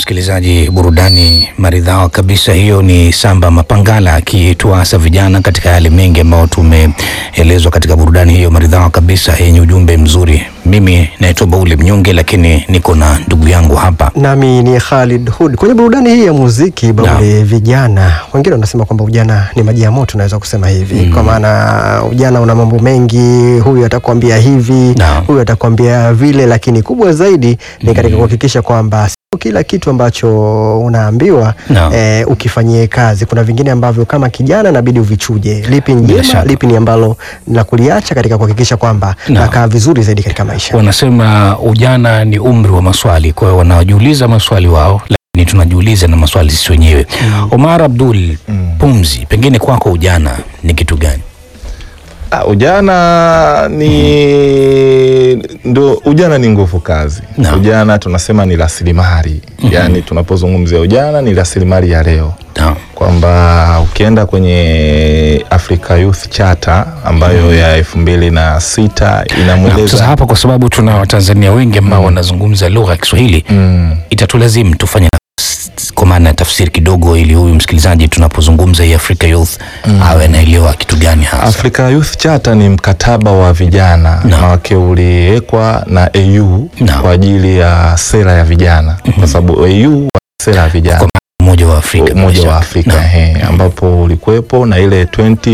Msikilizaji, burudani maridhawa kabisa hiyo. Ni Samba Mapangala akituasa vijana katika yale mengi ambayo tumeelezwa katika burudani hiyo maridhawa kabisa yenye ujumbe mzuri. Mimi naitwa Baule Mnyonge, lakini niko na ndugu yangu hapa. Nami ni Khalid Hood. Kwenye burudani hii ya muziki Baule, vijana wengine wanasema kwamba ujana ni maji ya moto, naweza kusema hivi. Kwa maana ujana una mambo mengi, huyu atakwambia hivi, huyu atakwambia vile, lakini kubwa zaidi ni katika kuhakikisha kwamba kila kitu ambacho unaambiwa ukifanyie kazi. Kuna vingine ambavyo kama kijana inabidi uvichuje, lipi ni jema, lipi ni ambalo la kuliacha, katika kuhakikisha kwamba nakaa vizuri zaidi katika maisha. Wanasema ujana ni umri wa maswali, kwa hiyo wanajiuliza maswali wao, lakini tunajiuliza na maswali sisi wenyewe. Omar Abdul, Pumzi, pengine kwako ujana ni kitu gani? Ujana ni nguvu kazi. Ujana tunasema ni rasilimali. Yani tunapozungumzia ujana ni rasilimali ya leo. Kwamba ukienda kwenye Africa Youth Charter ambayo ya 2006 inamweleza. Sasa hapa kwa sababu tuna Watanzania wengi ambao wanazungumza lugha ya Kiswahili, itatulazimu tufanye kwa maana tafsiri kidogo, ili huyu msikilizaji tunapozungumza hii Africa Youth awe anaelewa kitu gani hasa. Africa Youth Charter ni mkataba wa vijana wake uliwekwa na AU kwa ajili ya sera ya vijana, kwa sababu AU sera ya vijana Umoja wa Afrika, ambapo ulikuwepo na ile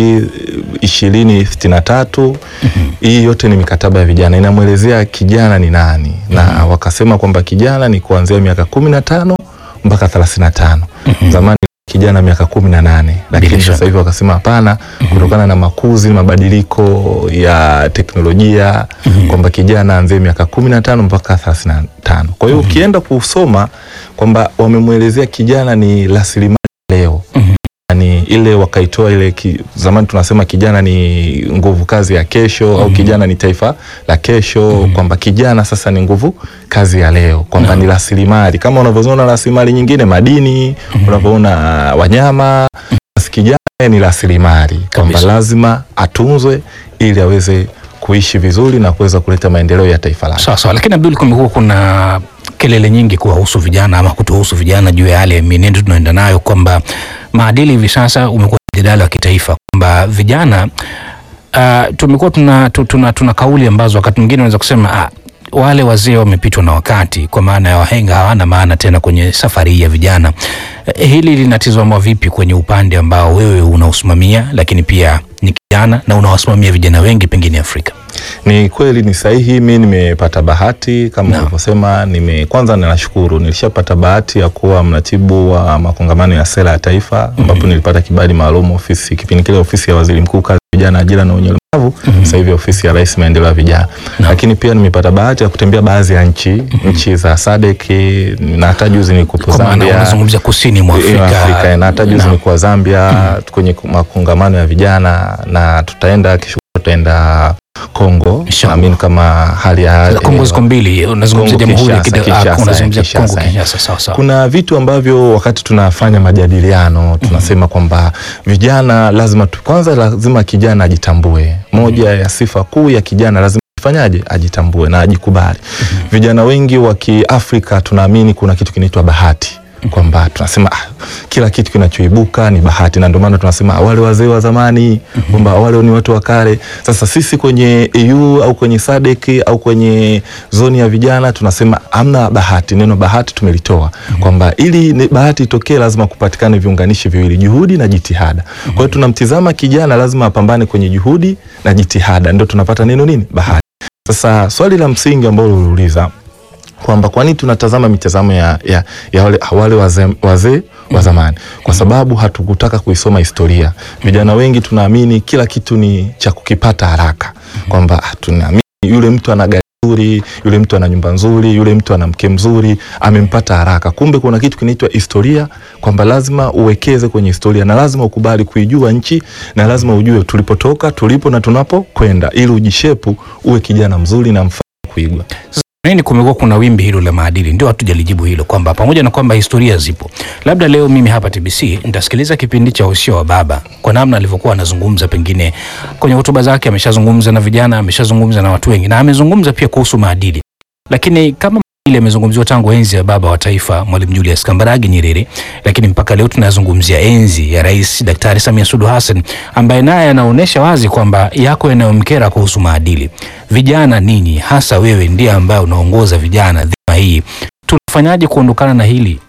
2063. Hii yote ni mikataba ya vijana, inamuelezea kijana ni nani, na wakasema kwamba kijana ni kuanzia miaka 15 mpaka 35. Zamani kijana miaka 18, lakini sasa hivi wakasema hapana, kutokana na makuzi, mabadiliko ya teknolojia, kwamba kijana anze miaka 15 mpaka 35. Kwa hiyo ukienda kusoma kwamba wamemuelezea kijana ni rasilimali leo. Yani ile wakaitoa ile zamani tunasema kijana ni nguvu kazi ya kesho, au kijana ni taifa la kesho, kwamba kijana sasa ni nguvu kazi ya leo, kwamba ni rasilimali kama unavyoona rasilimali nyingine, madini, unavyoona wanyama. Kijana ni rasilimali, kwamba lazima atunzwe ili aweze kuishi vizuri na kuweza kuleta maendeleo ya taifa lake. Sawa. Lakini Abdul, kumekuwa kuna kelele nyingi kuhusu vijana ama kutohusu vijana juu ya yale mienendo tunaenda nayo, kwamba maadili hivi sasa umekuwa mjadala wa kitaifa, kwamba vijana tumekuwa tuna kauli ambazo wakati mwingine unaweza kusema wale wazee wamepitwa na wakati, kwa maana ya wahenga hawana maana tena kwenye safari hii ya vijana. Hili linatizamwa vipi kwenye upande ambao wewe unausimamia, lakini pia ni kijana na unawasimamia vijana wengi pengine Afrika? Ni kweli, ni sahihi. Mimi nimepata bahati kama ulivyosema. Kwanza ninashukuru, nilishapata bahati ya kuwa mratibu wa makongamano ya sera ya taifa, ambapo nilipata kibali maalum kipindi kile ofisi ya waziri mkuu kazi, vijana, ajira na wenye ulemavu, sasa hivi ofisi ya rais maendeleo ya vijana. Lakini pia nimepata bahati ya kutembea baadhi ya nchi za SADC, na hata juzi nilikuwa Zambia. Unazungumzia kusini mwa Afrika, na hata juzi nilikuwa Zambia kwenye makongamano ya vijana, na tutaenda Kongo. Naamini kama hali ya Kongo ziko mbili, unazungumzia jamhuri unazungumzia Kongo Kinshasa. Sawa. Kuna vitu ambavyo wakati tunafanya majadiliano tunasema kwamba vijana lazima kijana ajitambue. Moja ya sifa kuu ya kijana lazima afanyaje? Ajitambue na ajikubali. Vijana wengi wa Kiafrika tunaamini kuna kitu kinaitwa bahati, kwamba tunasema kila kitu kinachoibuka ni bahati, na ndio maana tunasema wale wazee wa zamani, kwamba wale ni watu wa kale. Sasa sisi kwenye EU au kwenye SADC au kwenye zoni ya vijana tunasema hamna bahati. Neno bahati tumelitoa, kwamba ili bahati itokee lazima kupatikane viunganishi viwili, juhudi na jitihada. Kwa hiyo tunamtizama kijana lazima apambane kwenye juhudi na jitihada, ndio tunapata neno nini? Bahati. Sasa swali la msingi ambalo uliuliza kwamba kwa nini tunatazama mitazamo ya wale wazee wa zamani, kwa sababu hatukutaka kuisoma historia. Vijana wengi tunaamini kila kitu ni cha kukipata haraka, kwamba tunaamini yule mtu ana gari nzuri, yule mtu ana nyumba nzuri, yule mtu ana mke mzuri, amempata haraka. Kumbe kuna kitu kinaitwa historia, kwamba lazima uwekeze kwenye historia, na lazima ukubali kuijua nchi, na lazima ujue tulipotoka, tulipo na tunapokwenda, ili ujishepu uwe kijana mzuri na mfano kuigwa. Nini kumekuwa kuna wimbi hilo la maadili, ndio hatujalijibu hilo, kwamba pamoja na kwamba historia zipo, labda leo mimi hapa TBC nitasikiliza kipindi cha Usio wa Baba kwa namna alivyokuwa anazungumza, pengine kwenye hotuba zake ameshazungumza na vijana, ameshazungumza na watu wengi, na amezungumza pia kuhusu maadili, lakini kama ile imezungumziwa tangu enzi ya baba wa taifa Mwalimu Julius Kambarage Nyerere, lakini mpaka leo tunazungumzia enzi ya Rais Daktari Samia Suluhu Hassan, ambaye naye anaonesha wazi kwamba yako yanayomkera kuhusu maadili. Vijana ninyi, hasa wewe ndiye ambaye unaongoza vijana dhima hii, tunafanyaje kuondokana na hili?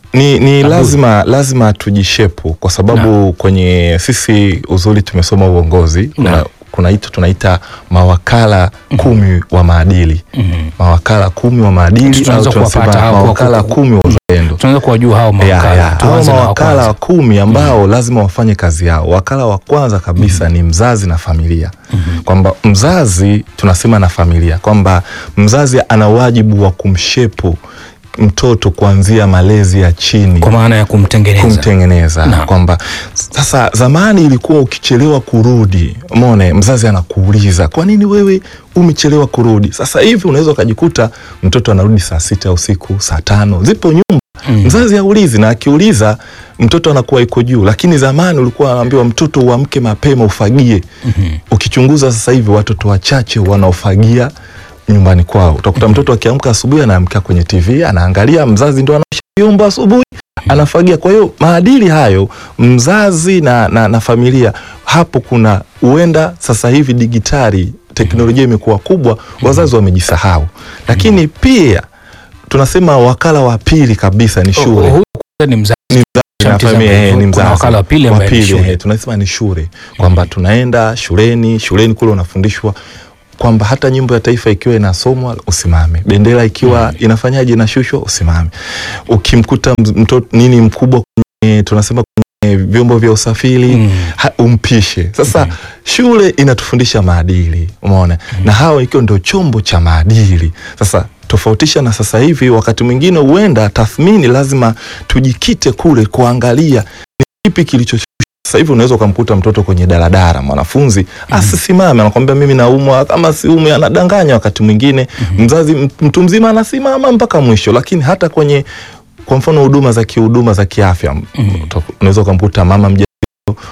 Ni lazima tujishepu, kwa sababu kwenye sisi uzuri tumesoma uongozi, kuna hitu tunaita mawakala 10 wa maadili. Mawakala 10 wa maadili au tunasema mawakala 10 wa uzalendo. Tunaweza kuwajua hao mawakala. Hao mawakala 10 ambao lazima wafanye kazi yao. Wakala wa kwanza kabisa ni mzazi na familia. Kwamba mzazi tunasema na familia, kwamba mzazi ana wajibu wa kumshepu mtoto kuanzia malezi ya chini, kwa maana ya kumtengeneza. Kwamba sasa zamani ilikuwa ukichelewa kurudi, umeona, mzazi anakuuliza kwa nini wewe umechelewa kurudi. Sasa hivi unaweza ukajikuta mtoto anarudi saa 6 usiku, saa 5, zipo nyumba mzazi haulizi, na akiuliza mtoto anakuwa iko juu. Lakini zamani ulikuwa anaambiwa mtoto uamke mapema ufagie. Ukichunguza sasa hivi watoto wachache wanaofagia nyumbani kwao. Utakuta mtoto akiamka asubuhi anaamka kwenye TV, anaangalia, mzazi ndo anaosha vyombo asubuhi, anafagia. Kwa hiyo maadili hayo mzazi na familia, hapo kuna huenda sasa hivi digitali, teknolojia imekuwa kubwa, wazazi wamejisahau. Lakini pia tunasema wakala wa pili kabisa ni shule. Ni mzazi na familia, ni mzazi. Wakala wa pili tunasema ni shule, kwamba tunaenda shuleni kule unafundishwa kwamba hata nyimbo ya taifa ikiwa inasomwa usimame, bendera ikiwa inafanyaje inashushwa usimame. Ukimkuta mtoto mkubwa kwenye tunasema kwenye vyombo vya usafiri umpishe. Sasa shule inatufundisha maadili, umeona, na hao ikiwa ndio chombo cha maadili. Sasa tofautisha na sasa hivi, wakati mwingine huenda tathmini lazima tujikite kule kuangalia ni kipi kilicho. Sasa hivi unaweza kumkuta mtoto kwenye daladala, mwanafunzi asisimame, anakuambia mimi naumwa, kama si umwe anadanganya. Wakati mwingine mzazi mtu mzima anasimama mpaka mwisho. Lakini hata kwenye kwa mfano huduma za kiafya, unaweza kumkuta mama mjamzito,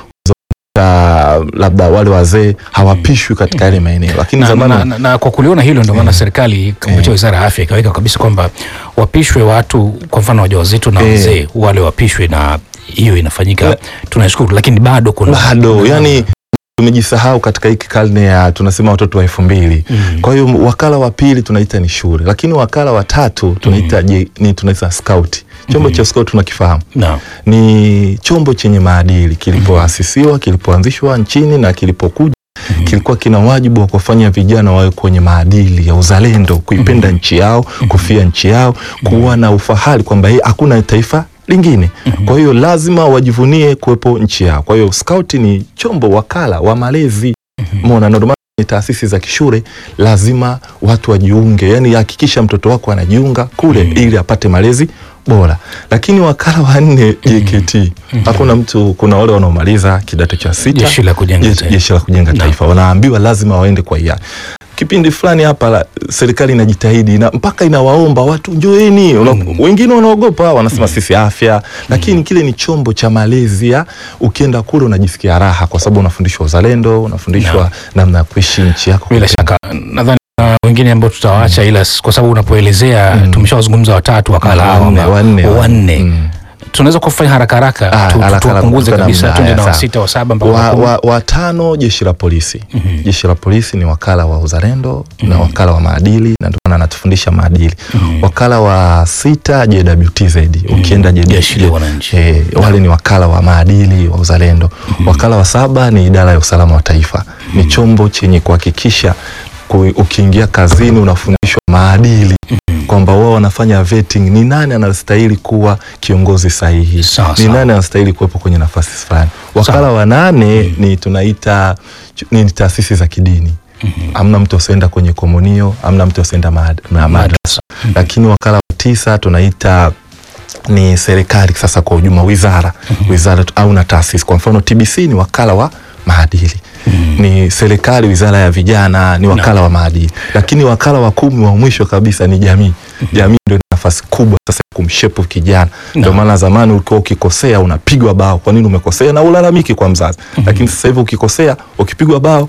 labda wale wazee hawapishwi katika yale maeneo. Lakini zamani na kwa kuliona hilo ndio maana serikali kupitia Wizara ya Afya ikaweka kabisa kwamba wapishwe watu, kwa mfano wajawazito na wazee wale wapishwe, na hiyo inafanyika, tunashukuru. Lakini bado yani tumejisahau katika hiki karne ya tunasema watoto wa 2000. Kwa hiyo wakala wa pili tunaita ni shule, lakini wakala wa tatu tunaita tunaita scout. Chombo cha scout tunakifahamu. Ni chombo chenye maadili, kilipoasisiwa, kilipoanzishwa nchini na kilipokuja kilikuwa kina wajibu wa kufanya vijana wawe kwenye maadili ya uzalendo, kuipenda nchi yao, kufia nchi yao, kuwa na ufahari kwamba hakuna taifa lingine. Kwa hiyo lazima wajivunie kuwepo nchi yao. Kwa hiyo scout ni chombo, wakala wa malezi. Umeona, ndio maana ni taasisi za kishule lazima watu wajiunge, yani hakikisha mtoto wako anajiunga kule ili apate malezi bora. Lakini wakala wa 4 JKT, hakuna mtu, kuna wale wanaomaliza kidato cha 6, jeshi la kujenga taifa, wanaambiwa lazima waende kwa hiari. Kipindi fulani hapa serikali inajitahidi na mpaka inawaomba watu njoeni. Wengine wanaogopa, wanasema sisi afya, lakini kile ni chombo cha malezi. Ukienda kule unajisikia raha kwa sababu unafundishwa uzalendo, unafundishwa namna ya kuishi nchi yako. Bila shaka nadhani wengine ambao tutawaacha, ila kwa sababu unapoelezea tumeshawazungumza watatu wakala hao wanne. Tunaweza kufanya haraka tupunguze kabisa, tunde na wa 6 wa 7 mpaka wa 5. Jeshi la polisi. Jeshi la polisi ni wakala wa uzalendo na wakala wa maadili, na ndio maana anatufundisha maadili. Wakala wa 6 JWTZ, ukienda jeshi la wananchi, wale ni wakala wa maadili wa uzalendo. Wakala wa 7 ni idara ya usalama wa taifa, ni chombo chenye kuhakikisha ukiingia kazini unafundishwa maadili, kwamba wao wanafanya vetting, ni nani anastahili kuwa kiongozi sahihi, ni nani anastahili kuwepo kwenye nafasi fulani. Wakala wa 8 ni tunaita ni taasisi za kidini. Amna mtu asienda kwenye komunio, amna mtu asienda madrasa. Lakini wakala wa 9 tunaita ni serikali sasa kwa ujumla, wizara au na taasisi. Kwa mfano TBC ni wakala wa maadili. Ni serikali, wizara ya vijana ni wakala wa maadili. Lakini wakala wa 10 wa mwisho kabisa ni jamii. Jamii ndio nafasi kubwa sasa kumshepu kijana. Ndio maana zamani ulikuwa ukikosea unapigwa bao. Kwa nini umekosea? Na ulalamiki kwa mzazi. Lakini sasa hivi ukikosea, ukipigwa bao,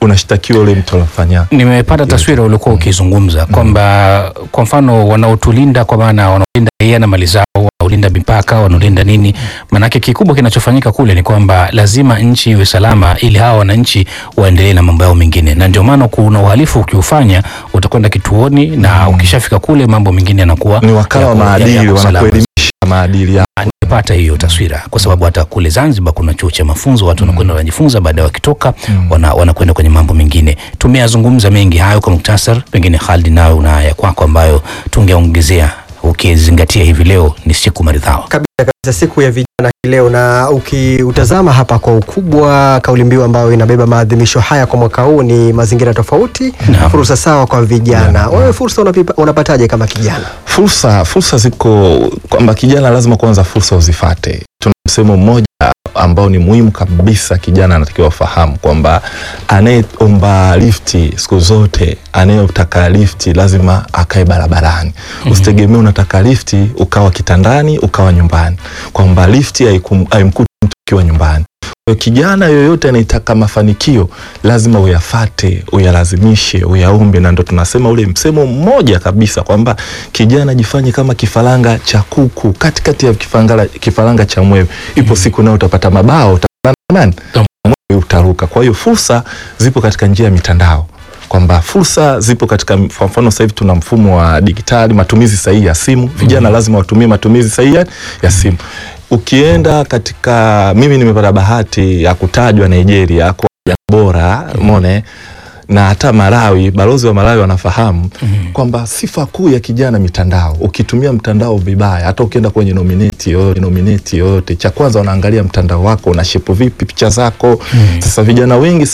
unashtakiwa ule mtu alofanya. Nimepata taswira ulikuwa ukizungumza kwamba kwa mfano wanaotulinda, kwa maana wanaolinda raia na mali zao, wanaolinda mipaka, wanaolinda nini, manake kikubwa kinachofanyika kule ni kwamba lazima nchi iwe salama ili hawa wananchi waendelee na mambo yao mengine, na ndio maana kuna uhalifu ukiufanya utakwenda kituoni na ukishafika kule mambo mengine yanakuwa ni wakala wa maadili, wanakuelimisha maadili yao. Nimepata hiyo taswira kwa sababu hata kule Zanzibar kuna chuo cha mafunzo, watu wanakwenda wanajifunza, baadaye wakitoka wanakwenda kwenye mambo mengine. Tumeyazungumza mengi hayo kwa muktasar, pengine Khalid nayo una ya kwako ambayo tungeongezea ukizingatia hivi leo ni siku maridhawa kabisa, siku ya vijana leo, na ukiutazama hapa kwa ukubwa, kauli mbiu ambayo inabeba maadhimisho haya kwa mwaka huu ni mazingira tofauti, fursa sawa kwa vijana. Wewe fursa unapataje kama kijana? Fursa ziko kwamba kijana lazima kwanza fursa uzifate. Tuna msemo mmoja ambao ni muhimu kabisa, kijana anatakiwa ufahamu kwamba anayeomba lifti siku zote, anayetaka lifti lazima akae barabarani. Usitegemee unataka lifti ukawa kitandani, ukawa nyumbani, kwamba lifti haimkuti mtu akiwa nyumbani. Kwa kijana yoyote anayetaka mafanikio lazima uyafate, uyalazimishe, uyaombe, na ndo tunasema ule msemo mmoja kabisa kwamba kijana jifanye kama kifaranga cha kuku katikati ya kifaranga cha mwewe. Ipo siku nao utapata mabao, nani mwewe utaruka. Kwa hiyo fursa zipo katika njia ya mitandao, kwamba fursa zipo katika, kwa mfano sasa hivi tuna mfumo wa digitali, matumizi sahihi ya simu. Vijana lazima watumie matumizi sahihi ya simu. Ukienda katika, mimi nimepata bahati ya kutajwa Nigeria kwa bora, umeona, na hata Malawi, balozi wa Malawi wanafahamu kwamba sifa kuu ya kijana mitandao. Ukitumia mtandao vibaya, hata ukienda kwenye nominate yote, cha kwanza wanaangalia mtandao wako una shape vipi, picha zako. Sasa vijana wengi